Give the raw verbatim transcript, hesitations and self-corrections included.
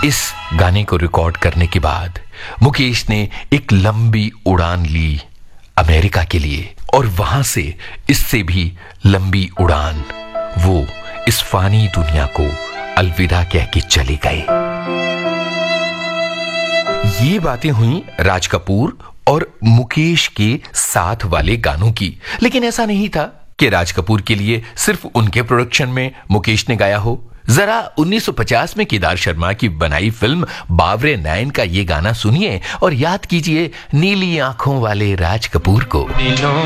इस गाने को रिकॉर्ड करने के बाद मुकेश ने एक लंबी उड़ान ली अमेरिका के लिए, और वहां से इससे भी लंबी उड़ान वो इस फानी दुनिया को अलविदा कह के चले गए। ये बातें हुई राज कपूर और मुकेश के साथ वाले गानों की, लेकिन ऐसा नहीं था कि राज कपूर के लिए सिर्फ उनके प्रोडक्शन में मुकेश ने गाया हो। जरा उन्नीस सौ पचास में केदार शर्मा की बनाई फिल्म बावरे नाइन का ये गाना सुनिए और याद कीजिए नीली आंखों वाले राज कपूर को।